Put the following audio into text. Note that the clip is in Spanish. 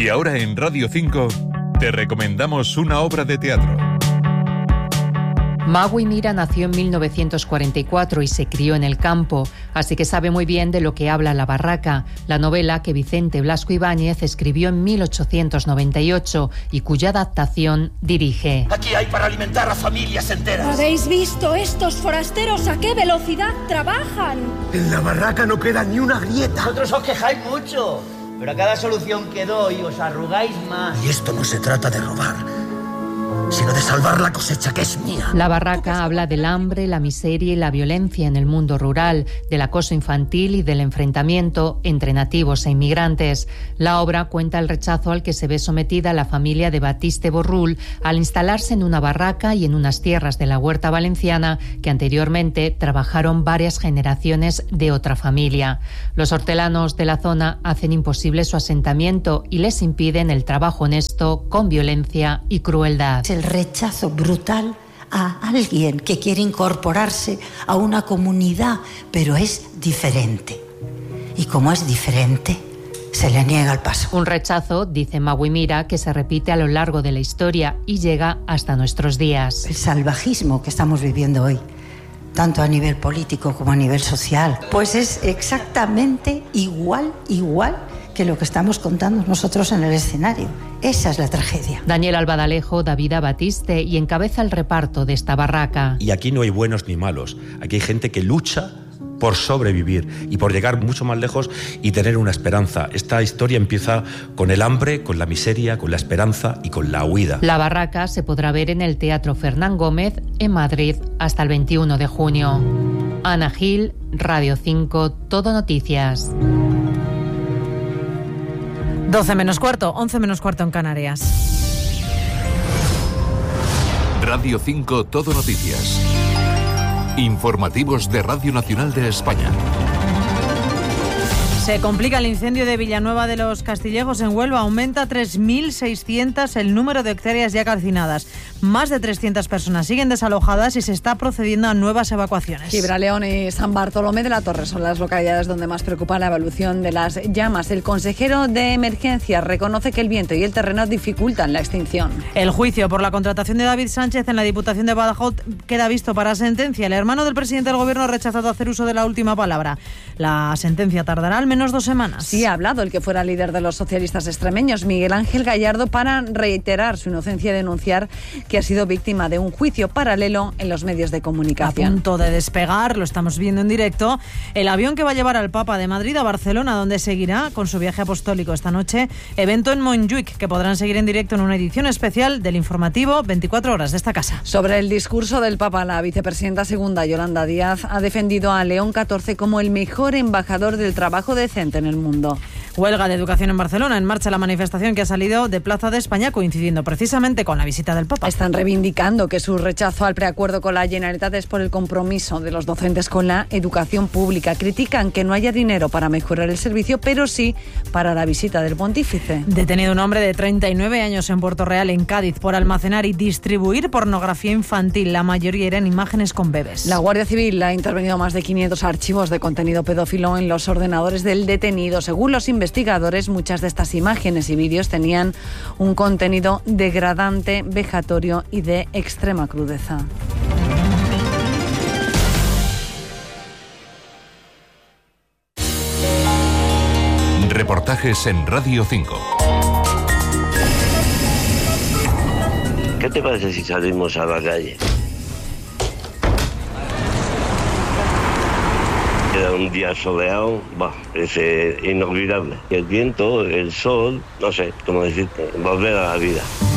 Y ahora en Radio 5 te recomendamos una obra de teatro. Magui Mira nació en 1944 y se crió en el campo, así que sabe muy bien de lo que habla La Barraca, la novela que Vicente Blasco Ibáñez escribió en 1898 y cuya adaptación dirige. Aquí hay para alimentar a familias enteras. ¿Habéis visto estos forasteros a qué velocidad trabajan? En La Barraca no queda ni una grieta. Vosotros os quejáis mucho, pero a cada solución que doy os arrugáis más. Y esto no se trata de robar, sino de salvar la cosecha que es mía. La Barraca habla del hambre, la miseria y la violencia en el mundo rural, del acoso infantil y del enfrentamiento entre nativos e inmigrantes. La obra cuenta el rechazo al que se ve sometida la familia de Batiste Borrul al instalarse en una barraca y en unas tierras de la huerta valenciana que anteriormente trabajaron varias generaciones de otra familia. Los hortelanos de la zona hacen imposible su asentamiento y les impiden el trabajo honesto con violencia y crueldad. El rechazo brutal a alguien que quiere incorporarse a una comunidad, pero es diferente. Y como es diferente, se le niega el paso. Un rechazo, dice Magui Mira, que se repite a lo largo de la historia y llega hasta nuestros días. El salvajismo que estamos viviendo hoy, tanto a nivel político como a nivel social, pues es exactamente igual que lo que estamos contando nosotros en el escenario. Esa es la tragedia. Daniel Albadalejo da vida a Batiste y encabeza el reparto de esta barraca. Y aquí no hay buenos ni malos. Aquí hay gente que lucha por sobrevivir y por llegar mucho más lejos y tener una esperanza. Esta historia empieza con el hambre, con la miseria, con la esperanza y con la huida. La Barraca se podrá ver en el Teatro Fernán Gómez en Madrid hasta el 21 de junio. Ana Gil, Radio 5, Todo Noticias. 12 menos cuarto, 11 menos cuarto en Canarias. Radio 5 Todo Noticias. Informativos de Radio Nacional de España. Se complica el incendio de Villanueva de los Castillejos en Huelva. Aumenta 3.600 el número de hectáreas ya calcinadas. Más de 300 personas siguen desalojadas y se está procediendo a nuevas evacuaciones. Gibraleón y San Bartolomé de la Torre son las localidades donde más preocupa la evolución de las llamas. El consejero de Emergencias reconoce que el viento y el terreno dificultan la extinción. El juicio por la contratación de David Sánchez en la Diputación de Badajoz queda visto para sentencia. El hermano del presidente del Gobierno ha rechazado hacer uso de la última palabra. La sentencia tardará al menos 2 semanas. Sí, ha hablado el que fuera líder de los socialistas extremeños, Miguel Ángel Gallardo, para reiterar su inocencia y denunciar que ha sido víctima de un juicio paralelo en los medios de comunicación. A punto de despegar, lo estamos viendo en directo, el avión que va a llevar al Papa de Madrid a Barcelona, donde seguirá con su viaje apostólico esta noche. Evento en Montjuic, que podrán seguir en directo en una edición especial del informativo 24 horas de esta casa. Sobre el discurso del Papa, la vicepresidenta segunda, Yolanda Díaz, ha defendido a León XIV como el mejor embajador del trabajo decente en el mundo. Huelga de educación en Barcelona. En marcha la manifestación que ha salido de Plaza de España, coincidiendo precisamente con la visita del Papa. Están reivindicando que su rechazo al preacuerdo con la Generalitat es por el compromiso de los docentes con la educación pública. Critican que no haya dinero para mejorar el servicio, pero sí para la visita del pontífice. Detenido un hombre de 39 años en Puerto Real, en Cádiz, por almacenar y distribuir pornografía infantil. La mayoría eran imágenes con bebés. La Guardia Civil ha intervenido más de 500 archivos de contenido pedófilo en los ordenadores del detenido. Según los investigadores, muchas de estas imágenes y vídeos tenían un contenido degradante, vejatorio y de extrema crudeza. Reportajes en Radio 5. ¿Qué te parece si salimos a la calle? Era un día soleado, es inolvidable. El viento, el sol, no sé cómo decirte, volver a la vida.